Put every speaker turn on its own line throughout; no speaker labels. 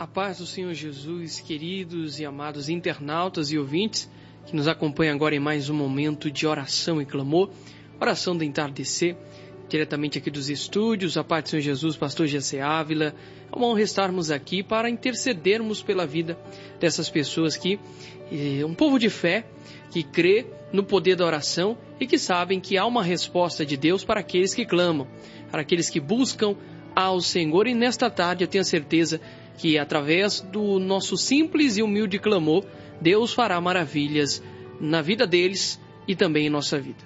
A paz do Senhor Jesus, queridos e amados internautas e ouvintes que nos acompanham agora em mais um momento de oração e clamor, oração do entardecer, diretamente aqui dos estúdios. A paz do Senhor Jesus, pastor G.C. Ávila. É uma honra estarmos aqui para intercedermos pela vida dessas pessoas que, um povo de fé, que crê no poder da oração e que sabem que há uma resposta de Deus para aqueles que clamam, para aqueles que buscam ao Senhor. E nesta tarde eu tenho certeza que através do nosso simples e humilde clamor, Deus fará maravilhas na vida deles e também em nossa vida.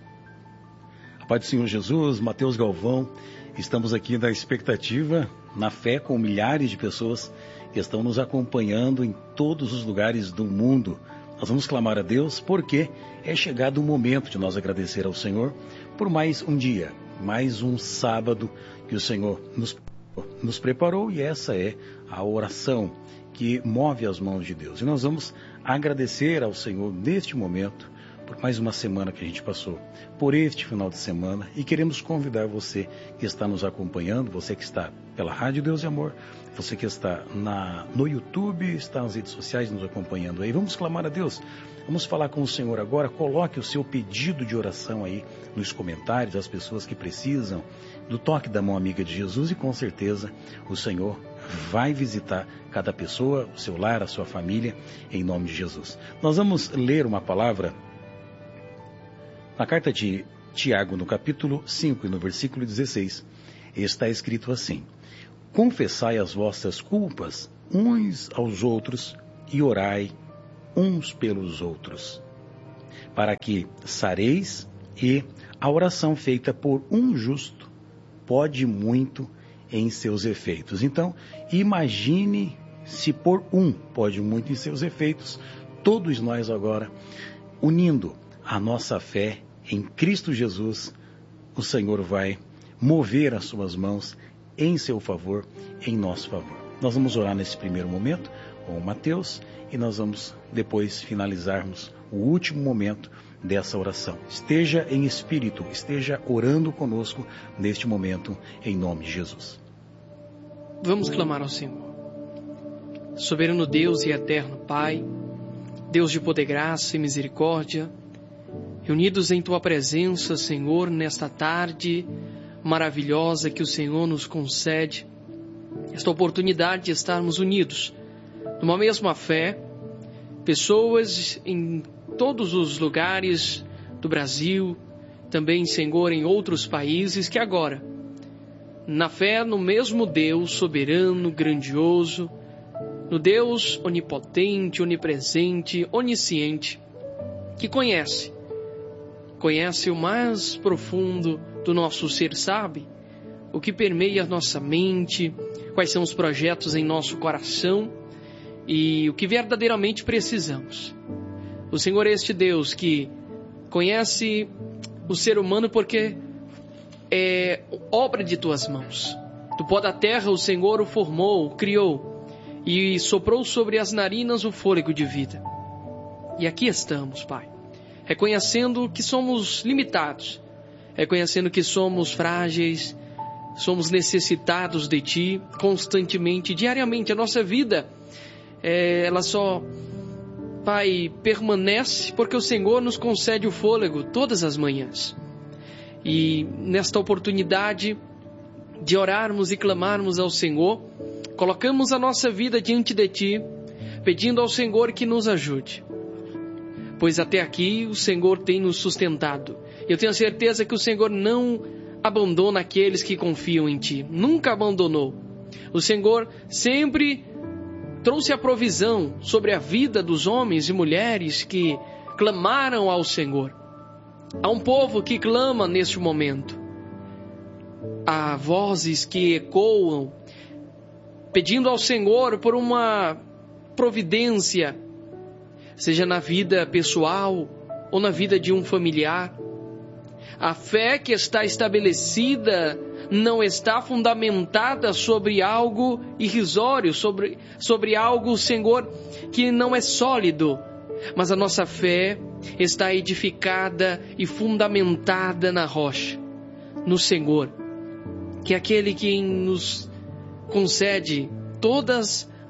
A paz do Senhor Jesus, Mateus Galvão, estamos aqui na expectativa, na fé, com milhares de pessoas que estão nos acompanhando em todos os lugares do mundo. Nós vamos clamar a Deus porque é chegado o momento de nós agradecer ao Senhor por mais um dia, mais um sábado que o Senhor nos preparou, e essa é a oração que move as mãos de Deus. E nós vamos agradecer ao Senhor neste momento por mais uma semana que a gente passou, por este final de semana, e queremos convidar você que está nos acompanhando, você que está pela Rádio Deus e Amor, você que está no YouTube, está nas redes sociais nos acompanhando aí. Vamos clamar a Deus, vamos falar com o Senhor agora. Coloque o seu pedido de oração aí nos comentários, as pessoas que precisam do toque da mão amiga de Jesus, e com certeza o Senhor vai visitar cada pessoa, o seu lar, a sua família, em nome de Jesus. Nós vamos ler uma palavra na carta de Tiago, no capítulo 5 e no versículo 16, está escrito assim: confessai as vossas culpas uns aos outros e orai uns pelos outros, para que sareis, e a oração feita por um justo pode muito em seus efeitos. Então, imagine se por um pode muito em seus efeitos, todos nós agora, unindo a nossa fé em Cristo Jesus, o Senhor vai mover as suas mãos em seu favor, em nosso favor. Nós vamos orar nesse primeiro momento com o Mateus, e nós vamos depois finalizarmos o último momento dessa oração. Esteja em espírito, esteja orando conosco neste momento, em nome de Jesus.
Vamos clamar ao Senhor. Soberano Deus e eterno Pai, Deus de poder, graça e misericórdia, reunidos em Tua presença, Senhor, nesta tarde maravilhosa que o Senhor nos concede, esta oportunidade de estarmos unidos numa mesma fé, pessoas em todos os lugares do Brasil, também, Senhor, em outros países, que agora, na fé no mesmo Deus soberano, grandioso, no Deus onipotente, onipresente, onisciente, que conhece o mais profundo do nosso ser, sabe o que permeia a nossa mente, quais são os projetos em nosso coração e o que verdadeiramente precisamos. O Senhor é este Deus que conhece o ser humano porque é obra de Tuas mãos. Do pó da terra o Senhor o formou, o criou e soprou sobre as narinas o fôlego de vida. E aqui estamos, Pai, reconhecendo que somos limitados, reconhecendo que somos frágeis, somos necessitados de Ti constantemente, diariamente. A nossa vida, ela só, Pai, permanece porque o Senhor nos concede o fôlego todas as manhãs. E nesta oportunidade de orarmos e clamarmos ao Senhor, colocamos a nossa vida diante de Ti, pedindo ao Senhor que nos ajude, pois até aqui o Senhor tem nos sustentado. Eu tenho certeza que o Senhor não abandona aqueles que confiam em Ti, nunca abandonou. O Senhor sempre trouxe a provisão sobre a vida dos homens e mulheres que clamaram ao Senhor. Há um povo que clama neste momento. Há vozes que ecoam, pedindo ao Senhor por uma providência, seja na vida pessoal ou na vida de um familiar. A fé que está estabelecida não está fundamentada sobre algo irrisório, sobre algo, Senhor, que não é sólido, mas a nossa fé está edificada e fundamentada na rocha, no Senhor, que é aquele que nos concede todas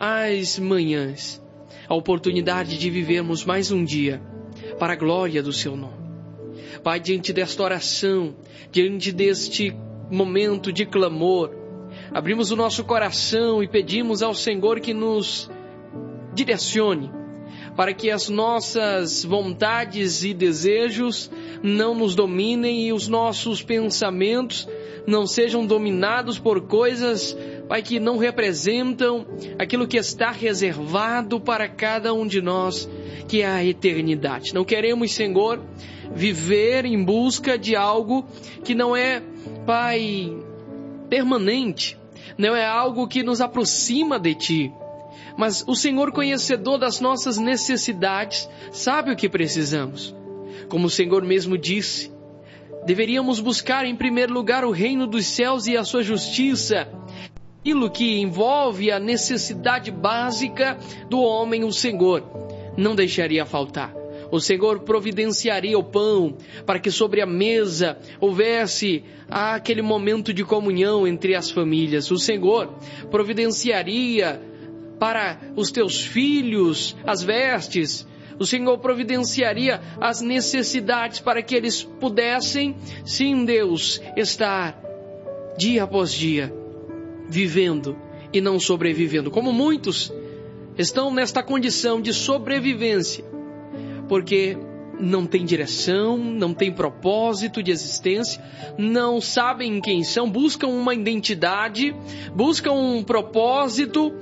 as manhãs, a oportunidade de vivermos mais um dia para a glória do Seu nome. Pai, diante desta oração, diante deste momento de clamor, abrimos o nosso coração e pedimos ao Senhor que nos direcione, para que as nossas vontades e desejos não nos dominem e os nossos pensamentos não sejam dominados por coisas, Pai, que não representam aquilo que está reservado para cada um de nós, que é a eternidade. Não queremos, Senhor, viver em busca de algo que não é, Pai, permanente, não é algo que nos aproxima de Ti. Mas o Senhor, conhecedor das nossas necessidades, sabe o que precisamos. Como o Senhor mesmo disse, deveríamos buscar em primeiro lugar o reino dos céus e a sua justiça. Aquilo que envolve a necessidade básica do homem, o Senhor não deixaria faltar. O Senhor providenciaria o pão para que sobre a mesa houvesse aquele momento de comunhão entre as famílias. O Senhor providenciaria para os teus filhos as vestes. O Senhor providenciaria as necessidades para que eles pudessem, sim, Deus, estar dia após dia vivendo e não sobrevivendo. Como muitos estão nesta condição de sobrevivência, porque não tem direção, não tem propósito de existência, não sabem quem são, buscam uma identidade, buscam um propósito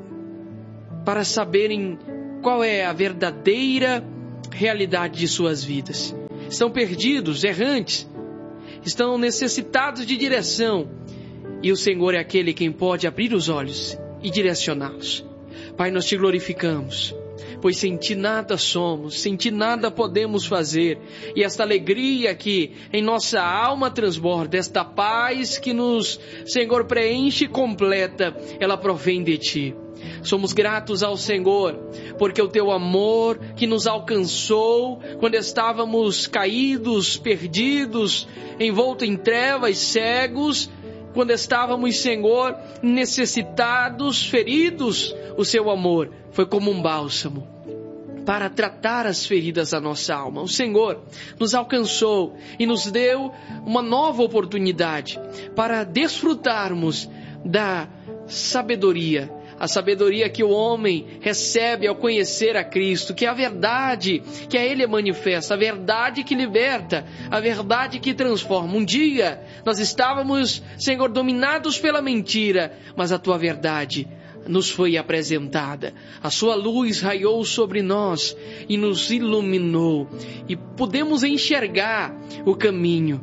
para saberem qual é a verdadeira realidade de suas vidas. Estão perdidos, errantes, estão necessitados de direção, e o Senhor é aquele quem pode abrir os olhos e direcioná-los. Pai, nós te glorificamos, pois sem ti nada somos, sem ti nada podemos fazer, e esta alegria que em nossa alma transborda, esta paz que nos, Senhor, preenche e completa, ela provém de ti. Somos gratos ao Senhor, porque o teu amor que nos alcançou quando estávamos caídos, perdidos, envoltos em trevas, cegos, quando estávamos, Senhor, necessitados, feridos, o seu amor foi como um bálsamo para tratar as feridas da nossa alma. O Senhor nos alcançou e nos deu uma nova oportunidade para desfrutarmos da sabedoria, a sabedoria que o homem recebe ao conhecer a Cristo, que é a verdade que a Ele manifesta, a verdade que liberta, a verdade que transforma. Um dia nós estávamos, Senhor, dominados pela mentira, mas a Tua verdade nos foi apresentada. A Sua luz raiou sobre nós e nos iluminou, e pudemos enxergar o caminho.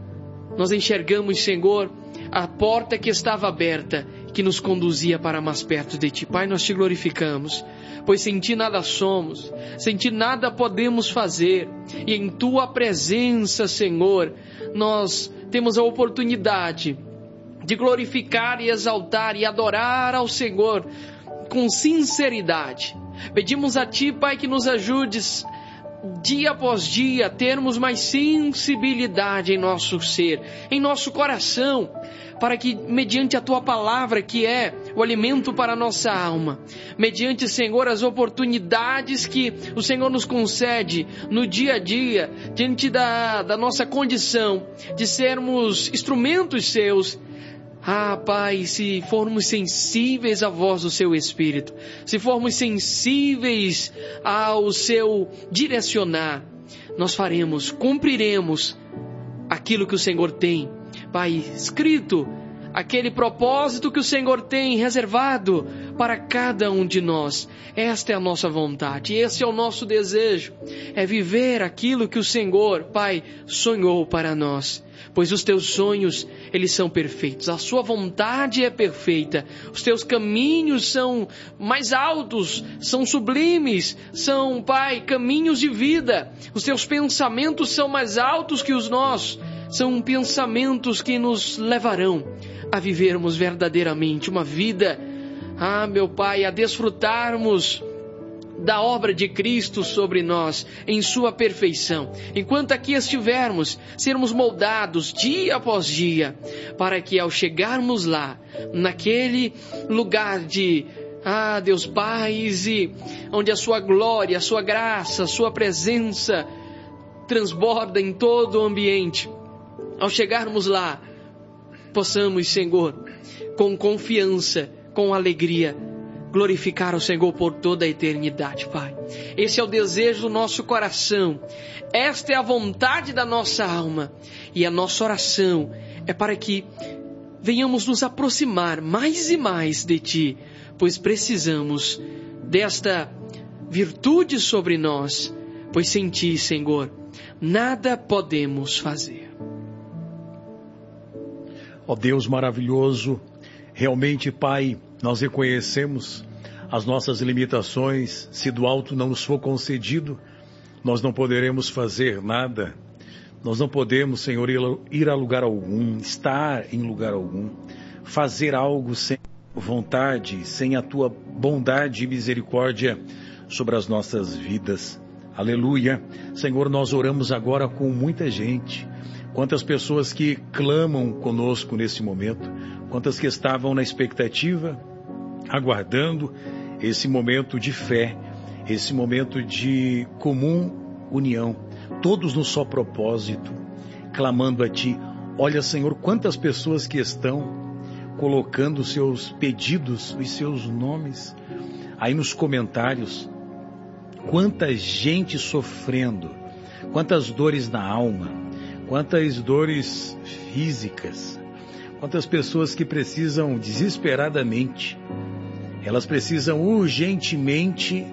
Nós enxergamos, Senhor, a porta que estava aberta, que nos conduzia para mais perto de Ti. Pai, nós Te glorificamos, pois sem Ti nada somos, sem Ti nada podemos fazer, e em Tua presença, Senhor, nós temos a oportunidade de glorificar e exaltar e adorar ao Senhor com sinceridade. Pedimos a Ti, Pai, que nos ajudes dia após dia, termos mais sensibilidade em nosso ser, em nosso coração, para que, mediante a Tua palavra, que é o alimento para a nossa alma, mediante, Senhor, as oportunidades que o Senhor nos concede no dia a dia, diante da nossa condição de sermos instrumentos Seus. Ah, Pai, se formos sensíveis à voz do Seu Espírito, se formos sensíveis ao Seu direcionar, nós faremos, cumpriremos aquilo que o Senhor tem, Pai, escrito, aquele propósito que o Senhor tem reservado para cada um de nós. Esta é a nossa vontade, esse é o nosso desejo, é viver aquilo que o Senhor, Pai, sonhou para nós. Pois os Teus sonhos, eles são perfeitos, a Sua vontade é perfeita, os Teus caminhos são mais altos, são sublimes, são, Pai, caminhos de vida, os Teus pensamentos são mais altos que os nossos, são pensamentos que nos levarão a vivermos verdadeiramente uma vida, meu Pai, a desfrutarmos da obra de Cristo sobre nós, em sua perfeição. Enquanto aqui estivermos, sermos moldados dia após dia, para que ao chegarmos lá, naquele lugar de Ah, Deus Pai, onde a Sua glória, a Sua graça, a Sua presença transborda em todo o ambiente. Ao chegarmos lá, possamos, Senhor, com confiança, com alegria, glorificar o Senhor por toda a eternidade, Pai. Esse é o desejo do nosso coração. Esta é a vontade da nossa alma. E a nossa oração é para que venhamos nos aproximar mais e mais de Ti, pois precisamos desta virtude sobre nós, pois sem Ti, Senhor, nada podemos fazer.
Ó Deus maravilhoso, realmente, Pai, nós reconhecemos as nossas limitações. Se do alto não nos for concedido, nós não poderemos fazer nada. Nós não podemos, Senhor, ir a lugar algum, estar em lugar algum, fazer algo sem vontade, sem a Tua bondade e misericórdia sobre as nossas vidas. Aleluia. Senhor, nós oramos agora com muita gente. Quantas pessoas que clamam conosco nesse momento, quantas que estavam na expectativa, aguardando esse momento de fé, esse momento de comum união, todos no só propósito, clamando a Ti. Olha, Senhor, quantas pessoas que estão colocando seus pedidos e seus nomes aí nos comentários, quanta gente sofrendo, quantas dores na alma, quantas dores físicas, quantas pessoas que precisam desesperadamente, elas precisam urgentemente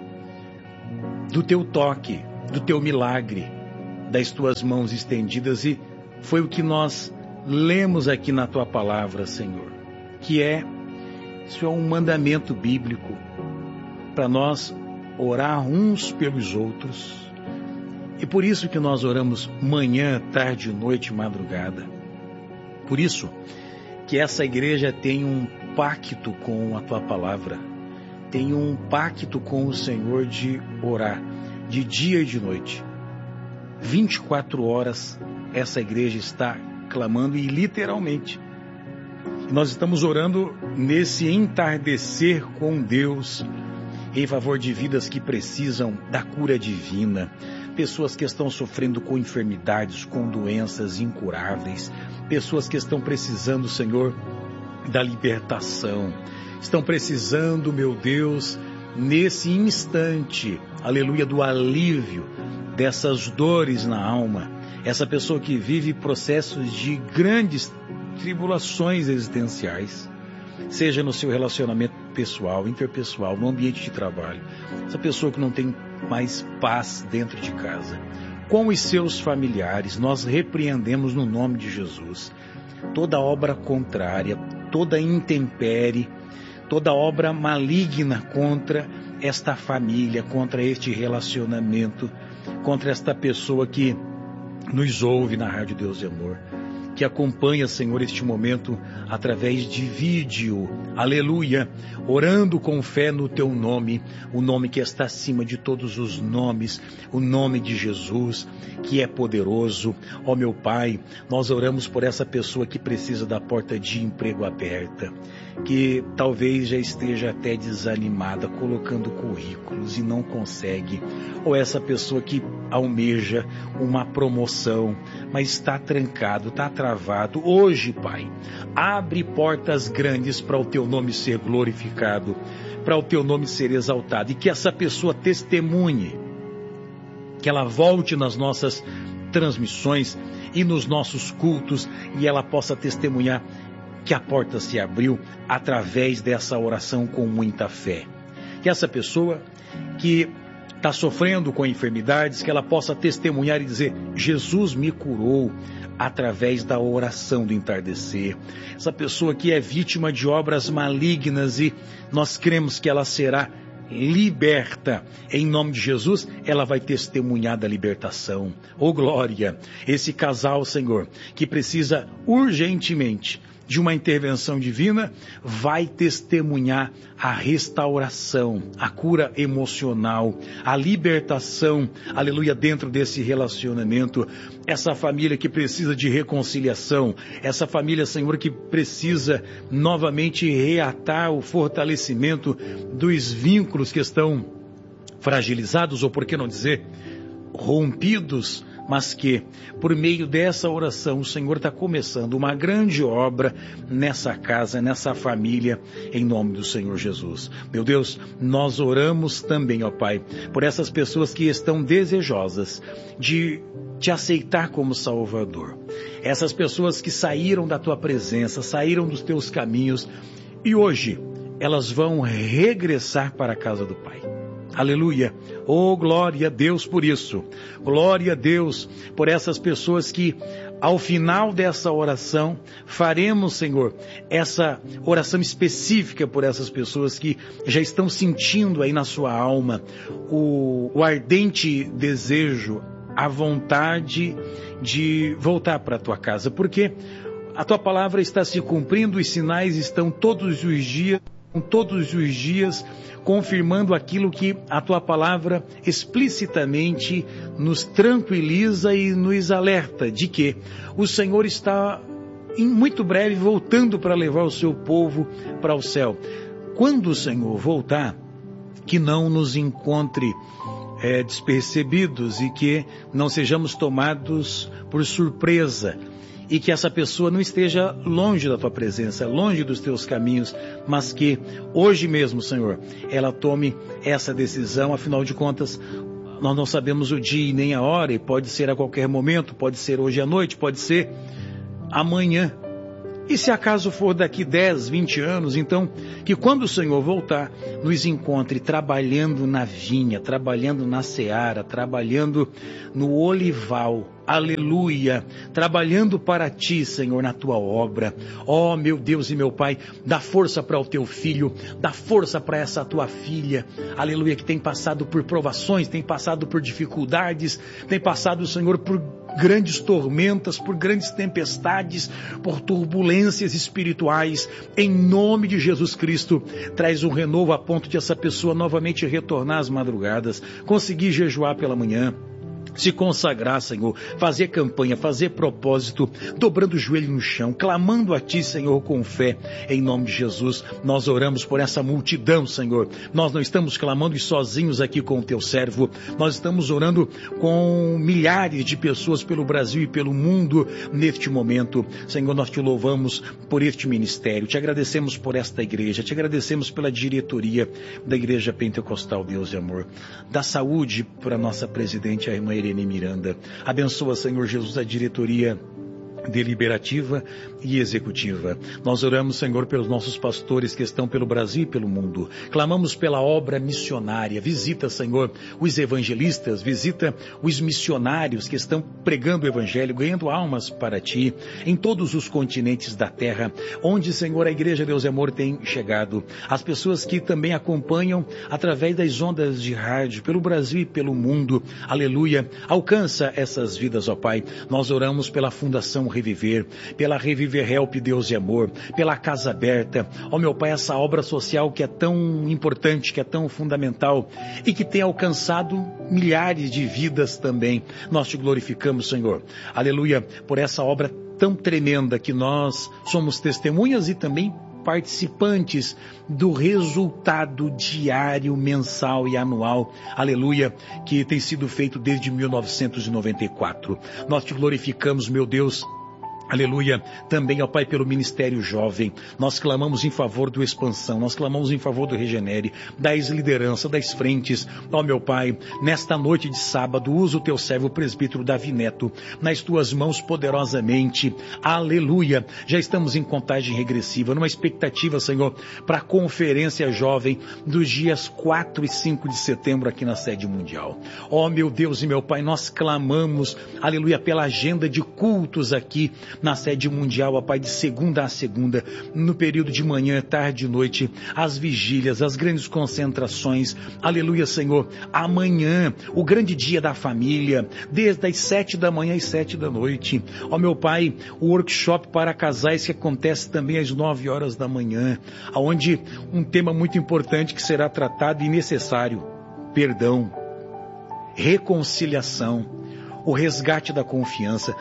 do Teu toque, do Teu milagre, das Tuas mãos estendidas. E foi o que nós lemos aqui na Tua palavra, Senhor, que isso é um mandamento bíblico para nós orar uns pelos outros. E por isso que nós oramos manhã, tarde, noite, madrugada. Por isso que essa igreja tem um pacto com a Tua palavra, tem um pacto com o Senhor de orar de dia e de noite. 24 horas essa igreja está clamando, e literalmente. Nós estamos orando nesse entardecer com Deus em favor de vidas que precisam da cura divina, pessoas que estão sofrendo com enfermidades, com doenças incuráveis, pessoas que estão precisando, Senhor, da libertação, estão precisando, meu Deus, nesse instante, aleluia, do alívio dessas dores na alma. Essa pessoa que vive processos de grandes tribulações existenciais, seja no seu relacionamento pessoal, interpessoal, no ambiente de trabalho, essa pessoa que não tem mais paz dentro de casa, com os seus familiares, nós repreendemos no nome de Jesus toda obra contrária, toda intempérie, toda obra maligna contra esta família, contra este relacionamento, contra esta pessoa que nos ouve na Rádio Deus de Amor, que acompanha, Senhor, este momento através de vídeo, aleluia, orando com fé no Teu nome, o nome que está acima de todos os nomes, o nome de Jesus, que é poderoso. Ó meu Pai, nós oramos por essa pessoa que precisa da porta de emprego aberta, que talvez já esteja até desanimada, colocando currículos e não consegue, ou essa pessoa que almeja uma promoção, mas está trancado, está travado. Hoje, Pai, abre portas grandes para o Teu nome ser glorificado, para o Teu nome ser exaltado, e que essa pessoa testemunhe, que ela volte nas nossas transmissões e nos nossos cultos, e ela possa testemunhar que a porta se abriu através dessa oração com muita fé. Que essa pessoa que está sofrendo com enfermidades, que ela possa testemunhar e dizer: Jesus me curou através da oração do entardecer. Essa pessoa que é vítima de obras malignas, e nós cremos que ela será liberta em nome de Jesus, ela vai testemunhar da libertação. Oh glória! Esse casal, Senhor, que precisa urgentemente de uma intervenção divina, vai testemunhar a restauração, a cura emocional, a libertação, aleluia, dentro desse relacionamento. Essa família que precisa de reconciliação, essa família, Senhor, que precisa novamente reatar o fortalecimento dos vínculos que estão fragilizados, ou por que não dizer, rompidos, mas que, por meio dessa oração, o Senhor está começando uma grande obra nessa casa, nessa família, em nome do Senhor Jesus. Meu Deus, nós oramos também, ó Pai, por essas pessoas que estão desejosas de te aceitar como Salvador. Essas pessoas que saíram da tua presença, saíram dos teus caminhos, e hoje elas vão regressar para a casa do Pai. Aleluia, oh glória a Deus por isso, glória a Deus por essas pessoas que ao final dessa oração faremos, Senhor, essa oração específica por essas pessoas que já estão sentindo aí na sua alma o ardente desejo, a vontade de voltar para a tua casa, porque a tua palavra está se cumprindo, os sinais estão todos os dias confirmando aquilo que a tua palavra explicitamente nos tranquiliza e nos alerta de que o Senhor está em muito breve voltando para levar o seu povo para o céu. Quando o Senhor voltar, que não nos encontre despercebidos e que não sejamos tomados por surpresa, e que essa pessoa não esteja longe da tua presença, longe dos teus caminhos, mas que hoje mesmo, Senhor, ela tome essa decisão. Afinal de contas, nós não sabemos o dia e nem a hora, e pode ser a qualquer momento, pode ser hoje à noite, pode ser amanhã. E se acaso for daqui 10, 20 anos, então, que quando o Senhor voltar, nos encontre trabalhando na vinha, trabalhando na seara, trabalhando no olival, aleluia, trabalhando para ti, Senhor, na tua obra. Ó, meu Deus e meu Pai, dá força para o teu filho, dá força para essa tua filha, aleluia, que tem passado por provações, tem passado por dificuldades, tem passado, Senhor, por grandes tormentas, por grandes tempestades, por turbulências espirituais. Em nome de Jesus Cristo, traz um renovo a ponto de essa pessoa novamente retornar às madrugadas, conseguir jejuar pela manhã, se consagrar, Senhor, fazer campanha, fazer propósito, dobrando o joelho no chão, clamando a Ti, Senhor, com fé, em nome de Jesus. Nós oramos por essa multidão, Senhor. Nós não estamos clamando sozinhos aqui com o Teu servo, nós estamos orando com milhares de pessoas pelo Brasil e pelo mundo neste momento. Senhor, nós Te louvamos por este ministério, Te agradecemos por esta igreja, Te agradecemos pela diretoria da Igreja Pentecostal Deus de Amor. Dá saúde para a nossa presidente, a irmã Irene Miranda. Abençoa, Senhor Jesus, a diretoria deliberativa e executiva. Nós oramos, Senhor, pelos nossos pastores que estão pelo Brasil e pelo mundo. Clamamos pela obra missionária. Visita, Senhor, os evangelistas, visita os missionários que estão pregando o evangelho, ganhando almas para Ti, em todos os continentes da terra, onde, Senhor, a Igreja Deus e Amor tem chegado. As pessoas que também acompanham através das ondas de rádio, pelo Brasil e pelo mundo. Aleluia. Alcança essas vidas, ó Pai. Nós oramos pela Fundação Reviver, pela Reviver Help Deus de Amor, pela Casa Aberta, ó meu Pai, essa obra social que é tão importante, que é tão fundamental e que tem alcançado milhares de vidas também. Nós Te glorificamos, Senhor, aleluia, por essa obra tão tremenda que nós somos testemunhas e também participantes do resultado diário, mensal e anual, aleluia, que tem sido feito desde 1994. Nós Te glorificamos, meu Deus, aleluia, também, ó Pai, pelo Ministério Jovem. Nós clamamos em favor do Expansão, nós clamamos em favor do Regenere, das lideranças, das frentes. Ó meu Pai, nesta noite de sábado, usa o Teu servo, o presbítero Davi Neto, nas Tuas mãos poderosamente. Aleluia. Já estamos em contagem regressiva, numa expectativa, Senhor, para a conferência jovem dos dias 4 e 5 de setembro aqui na sede mundial. Ó meu Deus e meu Pai, nós clamamos, aleluia, pela agenda de cultos aqui na sede mundial, ó Pai, de segunda a segunda, no período de manhã, tarde e noite, as vigílias, as grandes concentrações, aleluia, Senhor, amanhã, o grande dia da família, desde as 7 da manhã às 7 da noite, ó meu Pai, o workshop para casais que acontece também às 9 horas da manhã, onde um tema muito importante que será tratado e necessário, perdão, reconciliação, o resgate da confiança.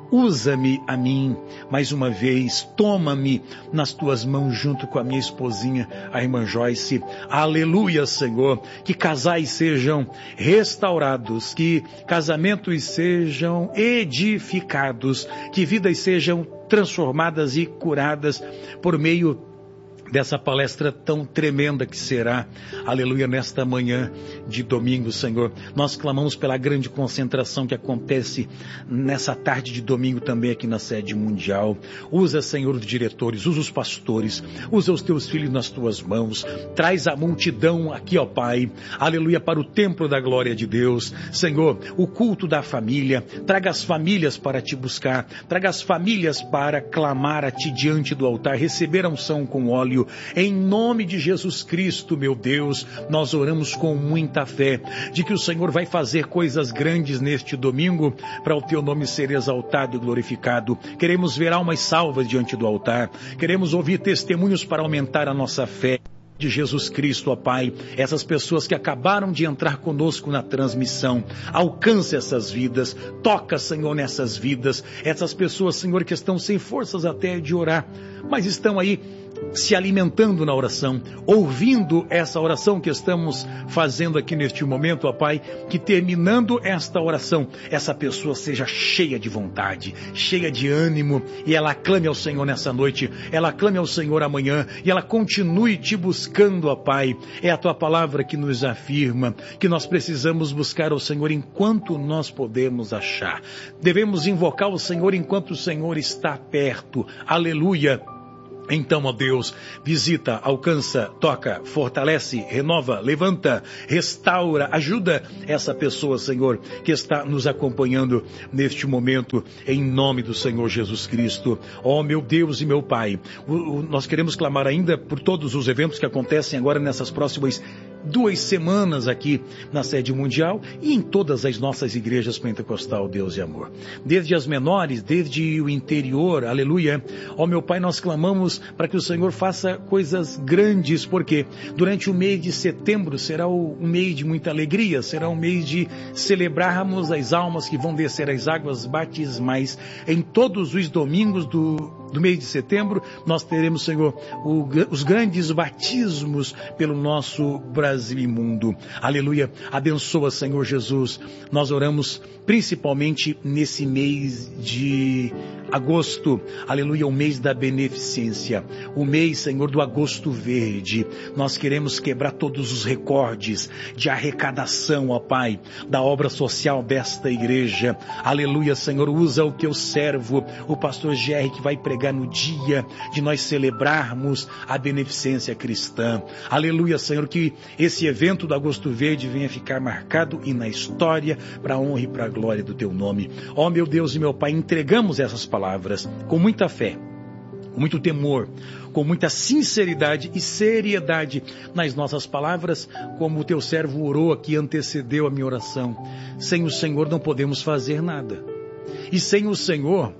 Usa-me a mim, mais uma vez, toma-me nas tuas mãos junto com a minha esposinha, a irmã Joyce. Aleluia, Senhor, que casais sejam restaurados, que casamentos sejam edificados, que vidas sejam transformadas e curadas por meio dessa palestra tão tremenda que será, aleluia, nesta manhã de domingo, Senhor. Nós clamamos pela grande concentração que acontece nessa tarde de domingo também aqui na sede mundial. Usa, Senhor, os diretores, usa os pastores, usa os teus filhos nas tuas mãos, traz a multidão aqui, ó Pai, aleluia, para o templo da glória de Deus. Senhor, o culto da família, traga as famílias para te buscar, traga as famílias para clamar a ti diante do altar, receber a unção com óleo. Em nome de Jesus Cristo, meu Deus, nós oramos com muita fé de que o Senhor vai fazer coisas grandes neste domingo para o teu nome ser exaltado e glorificado. Queremos ver almas salvas diante do altar, queremos ouvir testemunhos para aumentar a nossa fé de Jesus Cristo, ó Pai, essas pessoas que acabaram de entrar conosco na transmissão, alcance essas vidas, toca, Senhor, nessas vidas, essas pessoas, Senhor, que estão sem forças até de orar, mas estão aí se alimentando na oração, ouvindo essa oração que estamos fazendo aqui neste momento, ó Pai, que terminando esta oração, essa pessoa seja cheia de vontade, cheia de ânimo, e ela clame ao Senhor nessa noite, ela clame ao Senhor amanhã, e ela continue te buscando, ó Pai. É a tua palavra que nos afirma que nós precisamos buscar ao Senhor enquanto nós podemos achar. Devemos invocar o Senhor enquanto o Senhor está perto. Aleluia. Então, ó Deus, visita, alcança, toca, fortalece, renova, levanta, restaura, ajuda essa pessoa, Senhor, que está nos acompanhando neste momento, em nome do Senhor Jesus Cristo. Ó meu Deus e meu Pai, nós queremos clamar ainda por todos os eventos que acontecem agora nessas próximas 2 semanas aqui na sede mundial e em todas as nossas igrejas pentecostal, Deus e amor. Desde as menores, desde o interior, aleluia. Ó meu Pai, nós clamamos para que o Senhor faça coisas grandes, porque durante o mês de setembro será um mês de muita alegria, será um mês de celebrarmos as almas que vão descer as águas batismais. Em todos os domingos do mês de setembro, nós teremos, Senhor, os grandes batismos pelo nosso Brasil e mundo. Aleluia. Abençoa, Senhor Jesus. Nós oramos principalmente nesse mês de agosto. Aleluia, o mês da beneficência. O mês, Senhor, do agosto verde. Nós queremos quebrar todos os recordes de arrecadação, ó Pai, da obra social desta igreja. Aleluia, Senhor. Usa o teu servo, o pastor Jerry, que vai pregar no dia de nós celebrarmos a beneficência cristã. Aleluia, Senhor, que esse evento do Agosto Verde venha ficar marcado e na história para a honra e para a glória do teu nome. Ó meu Deus e meu Pai, entregamos essas palavras com muita fé, com muito temor, com muita sinceridade e seriedade nas nossas palavras, como o teu servo orou aqui, antecedeu a minha oração. Sem o Senhor não podemos fazer nada. E sem o Senhor,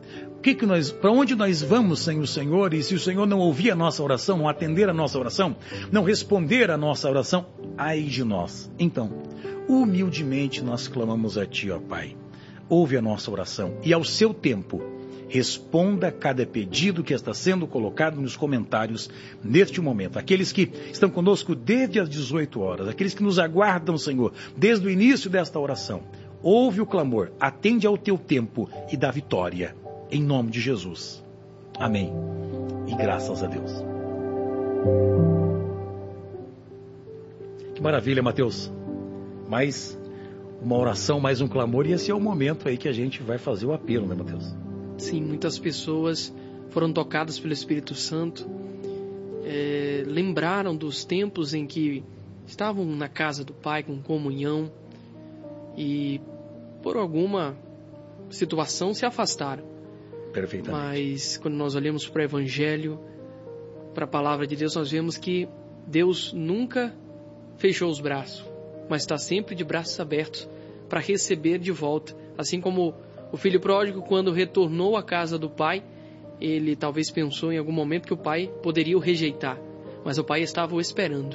para onde nós vamos sem o Senhor? E se o Senhor não ouvir a nossa oração, não atender a nossa oração, não responder a nossa oração, ai de nós. Então, humildemente nós clamamos a Ti, ó Pai. Ouve a nossa oração e ao seu tempo, responda cada pedido que está sendo colocado nos comentários neste momento. Aqueles que estão conosco desde as 18 horas, aqueles que nos aguardam, Senhor, desde o início desta oração. Ouve o clamor, atende ao teu tempo e dá vitória. Em nome de Jesus. Amém. E graças a Deus. Que maravilha, Mateus. Mais uma oração, mais um clamor, e esse é o momento aí que a gente vai fazer o apelo, né, Mateus?
Sim, muitas pessoas foram tocadas pelo Espírito Santo, lembraram dos tempos em que estavam na casa do Pai com comunhão e por alguma situação se afastaram.
Perfeitamente.
Mas quando nós olhamos para o Evangelho, para a palavra de Deus, nós vemos que Deus nunca fechou os braços, mas está sempre de braços abertos para receber de volta. Assim como o filho pródigo, quando retornou à casa do pai, ele talvez pensou em algum momento que o pai poderia o rejeitar, mas o pai estava o esperando.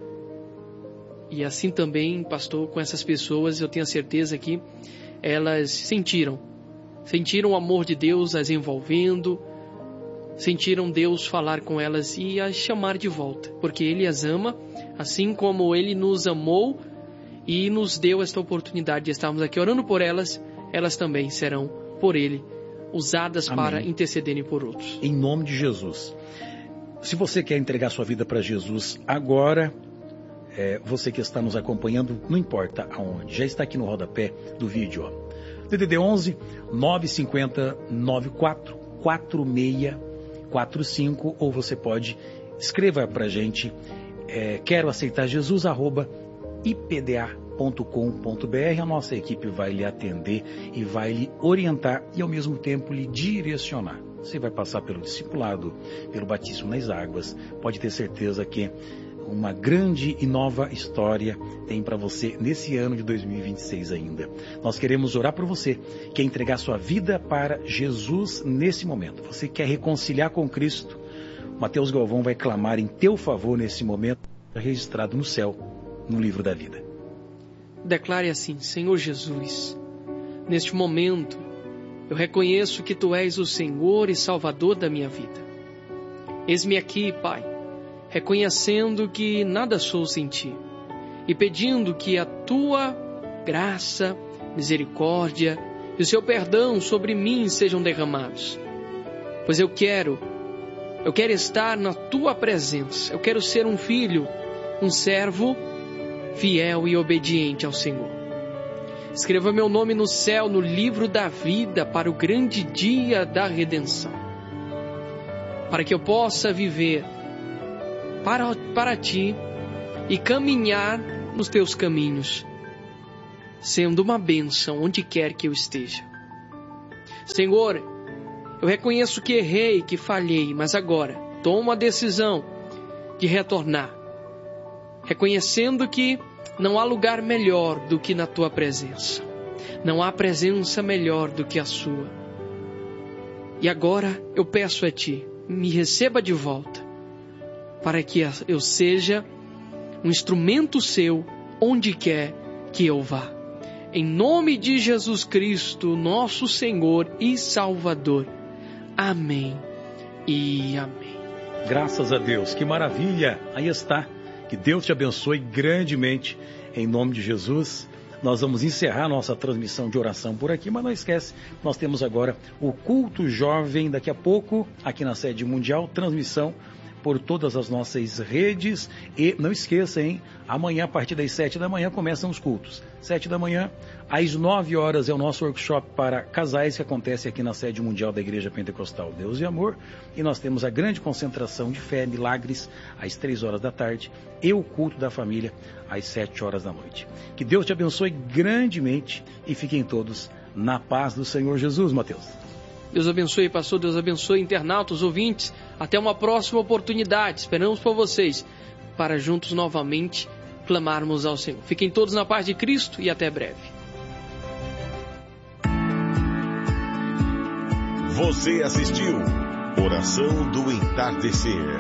E assim também, pastor, com essas pessoas, eu tenho a certeza que elas sentiram o amor de Deus as envolvendo, sentiram Deus falar com elas e as chamar de volta, porque Ele as ama, assim como Ele nos amou e nos deu esta oportunidade de estarmos aqui orando por elas, elas também serão, por Ele, usadas Amém. Para intercederem por outros.
Em nome de Jesus. Se você quer entregar sua vida para Jesus agora, você que está nos acompanhando, não importa aonde, já está aqui no rodapé do vídeo, ó. DDD 11 950 94 4645, ou você pode escrever para a gente, quero aceitar Jesus, @ipda.com.br. A nossa equipe vai lhe atender e vai lhe orientar e ao mesmo tempo lhe direcionar. Você vai passar pelo discipulado, pelo batismo nas águas, pode ter certeza que uma grande e nova história tem para você nesse ano de 2026 ainda. Nós queremos orar por você, quer entregar sua vida para Jesus nesse momento. Você quer reconciliar com Cristo? Mateus Galvão vai clamar em teu favor nesse momento, registrado no céu, no livro da vida.
Declare assim: Senhor Jesus, neste momento eu reconheço que Tu és o Senhor e Salvador da minha vida. Eis-me aqui, Pai, reconhecendo que nada sou sem Ti e pedindo que a Tua graça, misericórdia e o Seu perdão sobre mim sejam derramados. Pois eu quero estar na Tua presença, eu quero ser um filho, um servo fiel e obediente ao Senhor. Escreva meu nome no céu, no livro da vida, para o grande dia da redenção, para que eu possa viver para Ti e caminhar nos Teus caminhos, sendo uma bênção onde quer que eu esteja. Senhor, eu reconheço que errei, que falhei, mas agora tomo a decisão de retornar, reconhecendo que não há lugar melhor do que na Tua presença. Não há presença melhor do que a Sua. E agora eu peço a Ti, me receba de volta, para que eu seja um instrumento Seu onde quer que eu vá. Em nome de Jesus Cristo, nosso Senhor e Salvador. Amém e amém.
Graças a Deus, que maravilha! Aí está. Que Deus te abençoe grandemente, em nome de Jesus. Nós vamos encerrar nossa transmissão de oração por aqui, mas não esquece, nós temos agora o culto jovem, daqui a pouco, aqui na sede mundial, transmissão por todas as nossas redes. E não esqueça, hein? Amanhã, a partir das 7 da manhã, começam os cultos. 7 da manhã, às 9 horas é o nosso workshop para casais, que acontece aqui na sede mundial da Igreja Pentecostal Deus e Amor. E nós temos a grande concentração de fé, milagres, às 3 horas da tarde, e o culto da família, às 7 horas da noite. Que Deus te abençoe grandemente e fiquem todos na paz do Senhor Jesus, Mateus.
Deus abençoe, pastor, Deus abençoe, internautas, ouvintes. Até uma próxima oportunidade. Esperamos por vocês, para juntos novamente clamarmos ao Senhor. Fiquem todos na paz de Cristo e até breve.
Você assistiu Oração do Entardecer.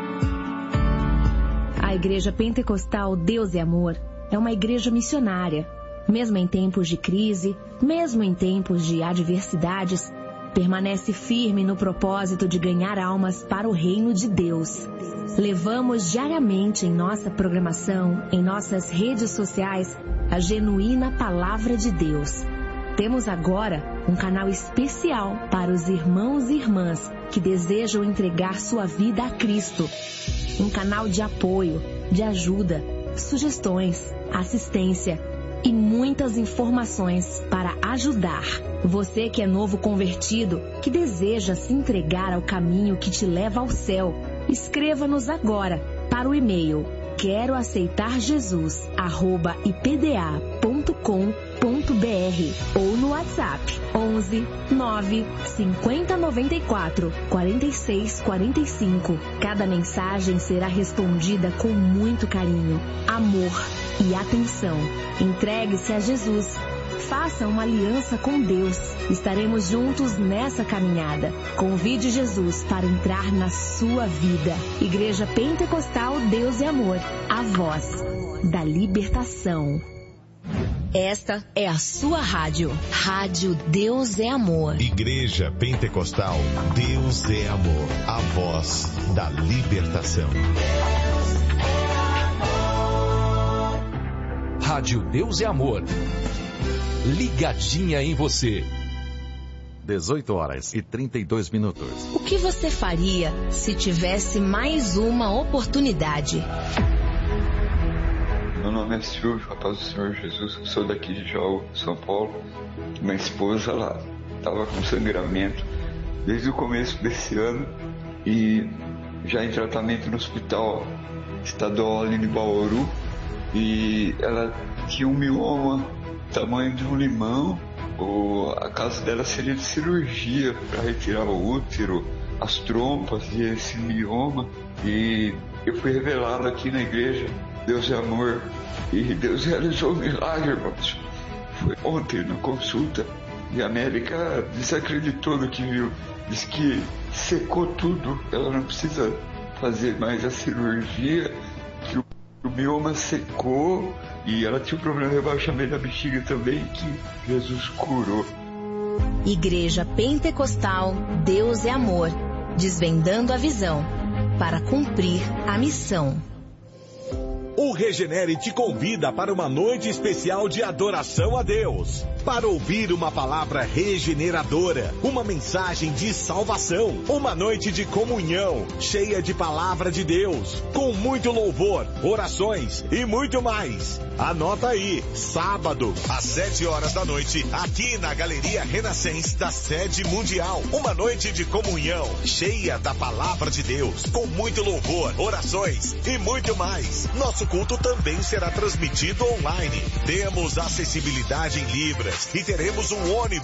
A Igreja Pentecostal Deus e Amor é uma igreja missionária. Mesmo em tempos de crise, mesmo em tempos de adversidades, permanece firme no propósito de ganhar almas para o reino de Deus. Levamos diariamente em nossa programação, em nossas redes sociais, a genuína palavra de Deus. Temos agora um canal especial para os irmãos e irmãs que desejam entregar sua vida a Cristo. Um canal de apoio, de ajuda, sugestões, assistência e muitas informações para ajudar. Você que é novo convertido, que deseja se entregar ao caminho que te leva ao céu, escreva-nos agora para o e-mail queroaceitarjesus@ipda.com.br ou no WhatsApp 11 9 50 94 46 45. Cada mensagem será respondida com muito carinho, amor e atenção. Entregue-se a Jesus. Faça uma aliança com Deus. Estaremos juntos nessa caminhada. Convide Jesus para entrar na sua vida. Igreja Pentecostal Deus é Amor, a voz da libertação. Esta é a sua rádio. Rádio Deus é Amor.
Igreja Pentecostal Deus é Amor, a voz da libertação.
Rádio Deus é Amor. Ligadinha em você.
18h32.
O que você faria se tivesse mais uma oportunidade?
Meu nome é Silvio, a paz do Senhor Jesus, eu sou daqui de Jaú, São Paulo. Minha esposa, ela estava com sangramento desde o começo desse ano e já em tratamento no hospital estadual ali em Bauru, e ela tinha um mioma tamanho de um limão. A caso dela seria de cirurgia para retirar o útero, as trompas e esse mioma, e eu fui revelado aqui na igreja Deus é Amor, e Deus realizou um milagre, irmãos. Foi ontem na consulta, e a médica desacreditou no que viu. Diz que secou tudo, ela não precisa fazer mais a cirurgia, que o mioma secou, e ela tinha um problema de rebaixamento da bexiga também, que Jesus curou.
Igreja Pentecostal Deus é Amor, desvendando a visão para cumprir a missão.
O Regenere te convida para uma noite especial de adoração a Deus, para ouvir uma palavra regeneradora, uma mensagem de salvação, uma noite de comunhão, cheia de palavra de Deus, com muito louvor, orações e muito mais. Anota aí, sábado, às 7h, aqui na Galeria Renascença da Sede Mundial. Uma noite de comunhão, cheia da palavra de Deus, com muito louvor, orações e muito mais. Nosso culto também será transmitido online. Temos acessibilidade em Libras e teremos um ônibus